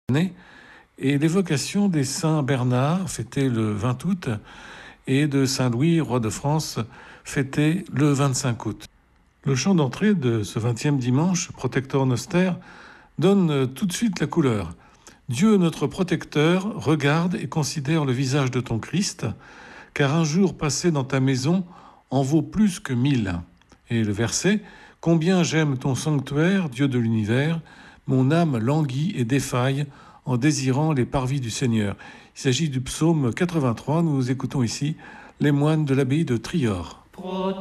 année, et l'évocation des saints Bernard, fêté le 20 août, et de Saint Louis, roi de France, fêté le 25 août. Le chant d'entrée de ce 20e dimanche, Protector Noster, donne tout de suite la couleur. Dieu notre protecteur regarde et considère le visage de ton Christ, car un jour passé dans ta maison en vaut plus que 1000. Et le verset, combien j'aime ton sanctuaire, Dieu de l'univers, mon âme languit et défaille en désirant les parvis du Seigneur. Il s'agit du psaume 83, nous écoutons ici les moines de l'abbaye de Trior.